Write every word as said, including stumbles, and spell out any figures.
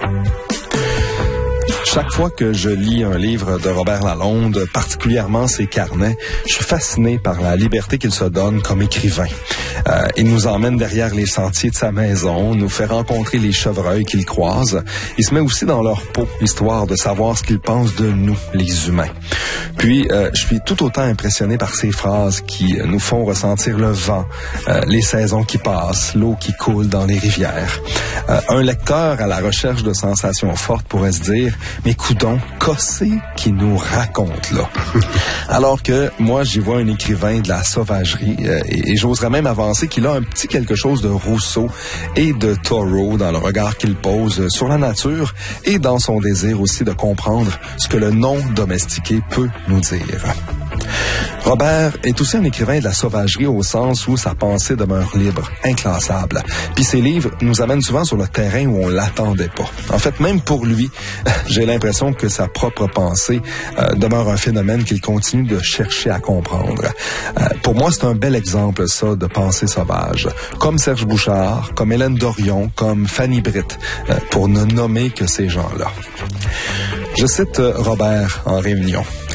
Chaque fois que je lis un livre de Robert Lalonde, particulièrement ses carnets, je suis fasciné par la liberté qu'il se donne comme écrivain. Euh, il nous emmène derrière les sentiers de sa maison, nous fait rencontrer les chevreuils qu'il croise. Il se met aussi dans leur peau, histoire de savoir ce qu'il pense de nous, les humains. Puis, euh, je suis tout autant impressionné par ces phrases qui nous font ressentir le vent, euh, les saisons qui passent, l'eau qui coule dans les rivières. Euh, un lecteur à la recherche de sensations fortes pourrait se dire « Mais coudonc, qu'est-ce qui nous raconte là? » Alors que moi, j'y vois un écrivain de la sauvagerie euh, et, et j'oserais même avancer qu'il a un petit quelque chose de Rousseau et de Thoreau dans le regard qu'il pose sur la nature et dans son désir aussi de comprendre ce que le non domestiqué peut nous dire. Robert est aussi un écrivain de la sauvagerie au sens où sa pensée demeure libre, inclassable. Puis ses livres nous amènent souvent sur le terrain où on l'attendait pas. En fait, même pour lui, j'ai l'impression que sa propre pensée euh, demeure un phénomène qu'il continue de chercher à comprendre. Euh, pour moi, c'est un bel exemple, ça, de pensée sauvage. Comme Serge Bouchard, comme Hélène Dorion, comme Fanny Britt, euh, pour ne nommer que ces gens-là. Je cite Robert en réunion.